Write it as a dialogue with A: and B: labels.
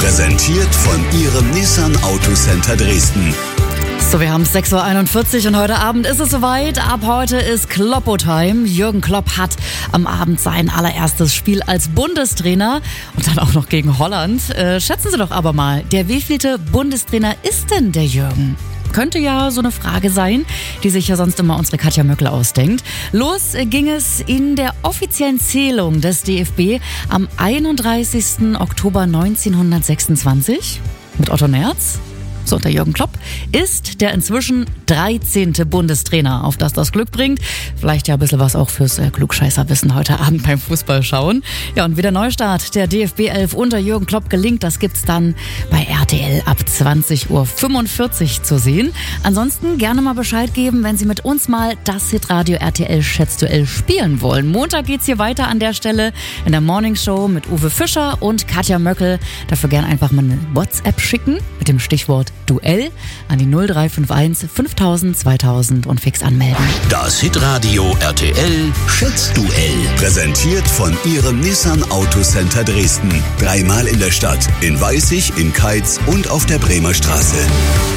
A: Präsentiert von Ihrem Nissan Autocenter Dresden.
B: So, wir haben 6.41 Uhr und heute Abend ist es soweit. Ab heute ist Kloppo-Time. Jürgen Klopp hat am Abend sein allererstes Spiel als Bundestrainer und dann auch noch gegen Holland. Schätzen Sie doch aber mal, der wievielte Bundestrainer ist denn der Jürgen? Könnte ja so eine Frage sein, die sich ja sonst immer unsere Katja Möckle ausdenkt. Los ging es in der offiziellen Zählung des DFB am 31. Oktober 1926 mit Otto Nerz. So, der Jürgen Klopp ist der inzwischen 13. Bundestrainer, auf das Glück bringt. Vielleicht ja ein bisschen was auch fürs Klugscheißerwissen heute Abend beim Fußball schauen. Ja, und wie der Neustart der DFB 11 unter Jürgen Klopp gelingt, das gibt's dann bei RTL ab 20.45 Uhr zu sehen. Ansonsten gerne mal Bescheid geben, wenn Sie mit uns mal das Hitradio RTL Schätzduell spielen wollen. Montag geht's hier weiter an der Stelle in der Morning Show mit Uwe Fischer und Katja Möckle. Dafür gerne einfach mal eine WhatsApp schicken mit dem Stichwort Duell an die 0351 5000 2000 und fix anmelden.
A: Das Hitradio RTL Schätzduell. Präsentiert von Ihrem Nissan Autocenter Dresden. 3-mal in der Stadt, in Weißig, in Keitz und auf der Bremer Straße.